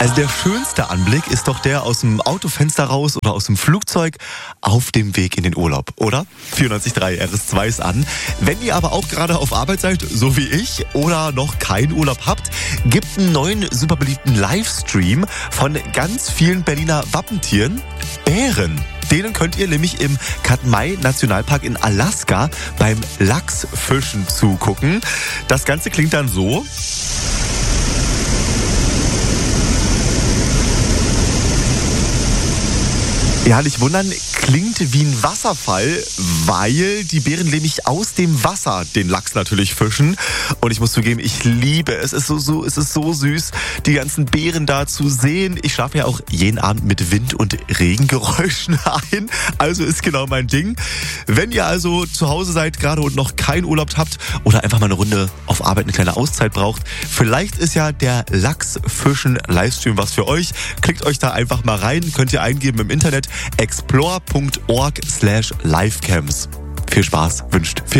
Also der schönste Anblick ist doch der aus dem Autofenster raus oder aus dem Flugzeug auf dem Weg in den Urlaub, oder? 94.3 RS2 ist an. Wenn ihr aber auch gerade auf Arbeit seid, so wie ich, oder noch keinen Urlaub habt, gibt einen neuen, super beliebten Livestream von ganz vielen Berliner Wappentieren, Bären. Denen könnt ihr nämlich im Katmai Nationalpark in Alaska beim Lachsfischen zugucken. Das Ganze klingt dann so. Ja, nicht wundern, klingt wie ein Wasserfall, weil die Bären nämlich aus dem Wasser den Lachs natürlich fischen. Und ich muss zugeben, ich liebe es. Es ist so süß, die ganzen Bären da zu sehen. Ich schlafe ja auch jeden Abend mit Wind- und Regengeräuschen ein. Also ist genau mein Ding. Wenn ihr also zu Hause seid gerade und noch keinen Urlaub habt oder einfach mal eine Runde auf Arbeit eine kleine Auszeit braucht, vielleicht ist ja der Lachsfischen-Livestream was für euch. Klickt euch da einfach mal rein, könnt ihr eingeben im Internet explore.org/livecams. Viel Spaß wünscht